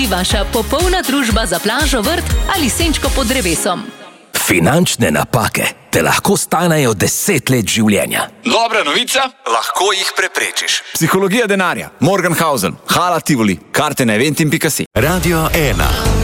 Vaša popolna družba za plažo, vrt ali senčko pod drevesom. Finančne napake te lahko stanejo 10 let življenja. Dobra novica, lahko jih preprečiš. Psihologija denarja, Morgenhausen, Hala Tivoli, karte na eventim.si. Radio 1.